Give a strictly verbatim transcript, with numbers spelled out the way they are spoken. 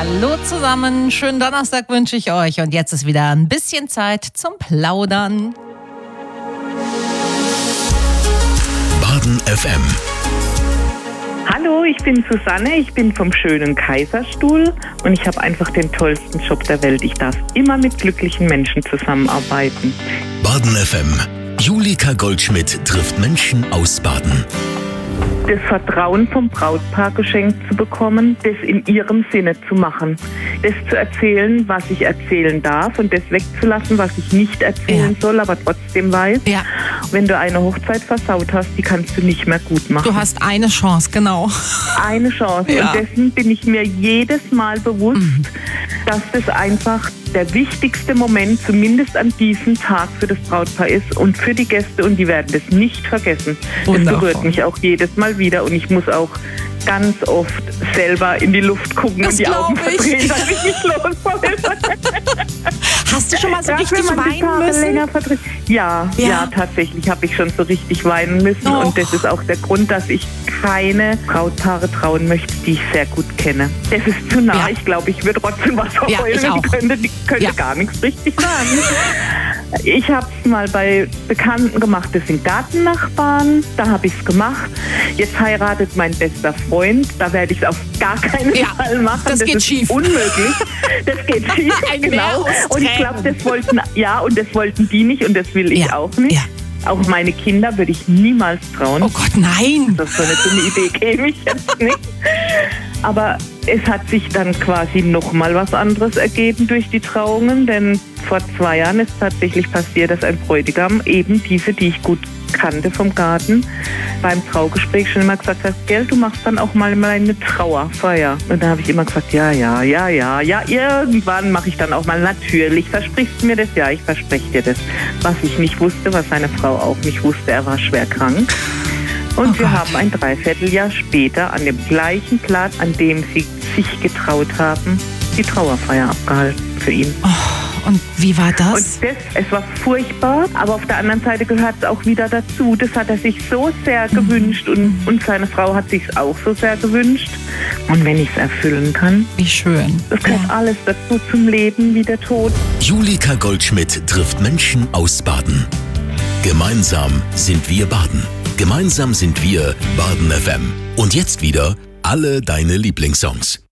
Hallo zusammen, schönen Donnerstag wünsche ich euch und jetzt ist wieder ein bisschen Zeit zum Plaudern. Baden F M. Hallo, ich bin Susanne, ich bin vom schönen Kaiserstuhl und ich habe einfach den tollsten Job der Welt. Ich darf immer mit glücklichen Menschen zusammenarbeiten. Baden F M. Julika Goldschmidt trifft Menschen aus Baden. Das Vertrauen vom Brautpaar geschenkt zu bekommen, das in ihrem Sinne zu machen. Das zu erzählen, was ich erzählen darf und das wegzulassen, was ich nicht erzählen Ja. soll, aber trotzdem weiß. Ja. Wenn du eine Hochzeit versaut hast, die kannst du nicht mehr gut machen. Du hast eine Chance, genau. Eine Chance. Ja. Und dessen bin ich mir jedes Mal bewusst, mhm. dass das einfach der wichtigste Moment, zumindest an diesem Tag für das Brautpaar ist und für die Gäste, und die werden das nicht vergessen. Wundervoll. Das berührt mich auch jedes Mal wieder und ich muss auch ganz oft selber in die Luft gucken Das und die Augen glaub ich. verdrehen, dass ich nicht loskomme. Hast du schon mal so Ja, richtig wenn man die weinen Tage müssen? länger verdreht. Ja, Ja. ja, tatsächlich habe ich schon so richtig weinen müssen. Och. Und das ist auch der Grund, dass ich keine Brautpaare trauen möchte, die ich sehr gut kenne. Das ist zu nah. Ja. Ich glaube, ich würde trotzdem was Ja, heulen. ich auch. Ich könnte, könnte Ja. gar nichts richtig sagen. Ich habe es mal bei Bekannten gemacht, das sind Gartennachbarn. Da habe ich es gemacht. Jetzt heiratet mein bester Freund. Da werde ich es auf gar keinen Ja, Fall machen. das geht ist schief. Unmöglich. Das geht schief, Ein Meer genau. aus Und ich glaube, das wollten, ja, und das wollten die nicht und das will ich Ja, auch nicht. ja. Auch meine Kinder würde ich niemals trauen. Oh Gott, nein! Das ist so eine dumme Idee, käme ich jetzt nicht. Aber es hat sich dann quasi nochmal was anderes ergeben durch die Trauungen, denn vor zwei Jahren ist tatsächlich passiert, dass ein Bräutigam eben diese, die ich gut kannte vom Garten, beim Traugespräch schon immer gesagt hat, gell, du machst dann auch mal eine Trauerfeier. Und da habe ich immer gesagt, ja, ja, ja, ja, ja, irgendwann mache ich dann auch mal, natürlich, versprichst du mir das? Ja, ich verspreche dir das. Was ich nicht wusste, was seine Frau auch nicht wusste, er war schwer krank. Und Oh wir Gott. haben ein Dreivierteljahr später an dem gleichen Platz, an dem sie sich getraut haben, die Trauerfeier abgehalten für ihn. Oh, und wie war das? Und das, es war furchtbar, aber auf der anderen Seite gehört es auch wieder dazu. Das hat er sich so sehr gewünscht und, und seine Frau hat sich auch so sehr gewünscht. Und wenn ich es erfüllen kann, Wie schön. das gehört Ja. alles dazu zum Leben wie der Tod. Julika Goldschmidt trifft Menschen aus Baden. Gemeinsam sind wir Baden. Gemeinsam sind wir Baden F M. Und jetzt wieder alle deine Lieblingssongs.